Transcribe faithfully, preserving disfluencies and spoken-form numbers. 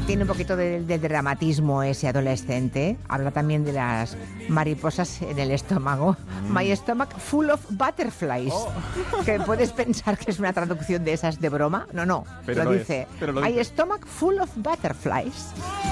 tiene un poquito de, de dramatismo ese adolescente. Habla también de las mariposas en el estómago. Mm. My stomach full of butterflies. Oh. Que puedes pensar que es una traducción de esas de broma. No, no, pero lo lo dice. Es, pero lo My dice. stomach full of butterflies.